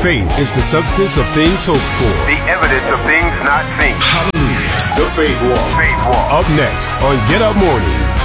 Faith is the substance of things hoped for. The evidence of things not seen. Hallelujah. The Faith Walk. Faith Walk. Up next on Get Up Mornings.